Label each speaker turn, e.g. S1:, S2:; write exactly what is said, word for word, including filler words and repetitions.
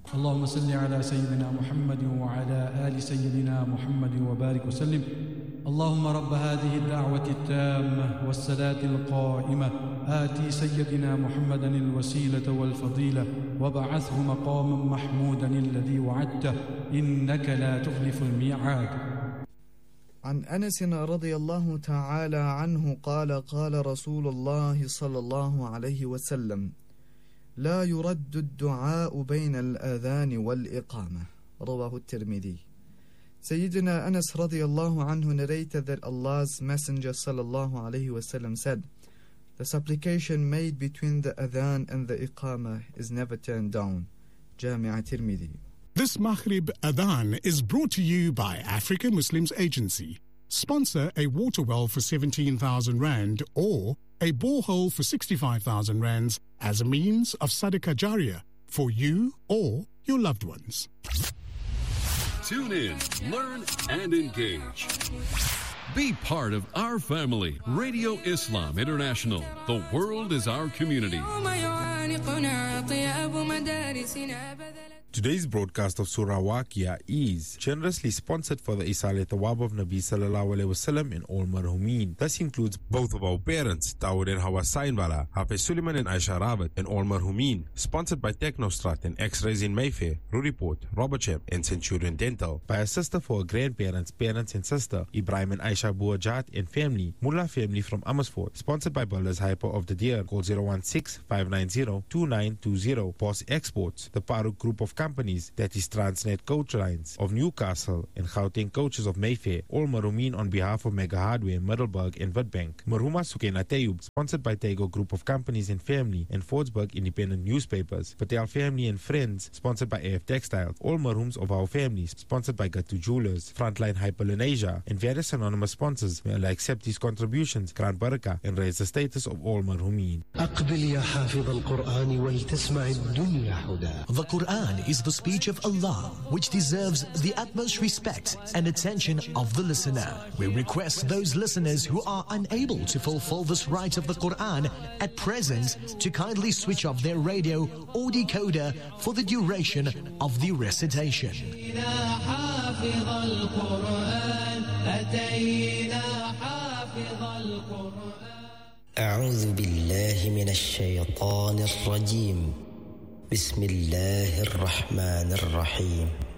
S1: اللهم صل على سيدنا محمد وعلى آل سيدنا محمد وبارك وسلم. اللهم رب هذه الدعوة التامة والصلاة القائمة آتي سيدنا محمدا الوسيلة والفضيلة وبعثه مقاما محمودا الذي وعدته إنك لا تخلف الميعاد.
S2: عن أنس رضي الله تعالى عنه قال قال رسول الله صلى الله عليه وسلم: لا يرد الدعاء بين الآذان والإقامة. رواه الترمذي. Sayyidina Anas radiallahu anhu narrated that Allah's Messenger sallallahu alayhi wasallam said, the supplication made between the adhan and the iqamah is never turned down. Jami' Tirmidhi.
S3: This Maghrib Adhan is brought to you by Africa Muslims Agency. Sponsor a water well for seventeen thousand rand or a borehole for sixty-five thousand rands as a means of Sadaqah Jariyah for you or your loved ones.
S4: Tune in, learn, and engage. Be part of our family. Radio Islam International. The world is our community.
S5: Today's broadcast of Surah Waqia is generously sponsored for the Isal Thawab of Nabi Sallallahu Alaihi Wasallam and all marhumin. This includes both of our parents, Dawood and Hawa Sainwala, Hafiz Suleiman and Aisha Rawat, and all marhumin. Sponsored by Technostrat and X-Rays in Mayfair, Ruriport, Robertsham and Centurion Dental. By a sister for her grandparents, parents and sister, Ibrahim and Aisha Buajat and family, Mullah family from Amersfoort. Sponsored by Builders Hyper of the Deer. Call zero one six, five nine zero, two nine two zero. Boss Exports, the Paruk Group of companies, that is Transnet Coach Lines of Newcastle and Gauteng Coaches of Mayfair. All marhumin on behalf of Mega Hardware, Middelburg and Witbank. Marhuma Sukena Tayub, sponsored by Tego Group of Companies and Family and Fordsburg Independent Newspapers. Patel Family and Friends, sponsored by A F Textiles. All marhums of our families, sponsored by Gatu Jewelers, Frontline Hyperlenasia and various anonymous sponsors. May Allah accept these contributions, grant barakah and raise the status of all marhumin.
S6: The Quran is the speech of Allah, which deserves the utmost respect and attention of the listener. We request those listeners who are unable to fulfill this right of the Quran at present to kindly switch off their radio or decoder for the duration of the recitation.
S7: أعوذ بالله من الشيطان الرجيم. بسم الله الرحمن الرحيم.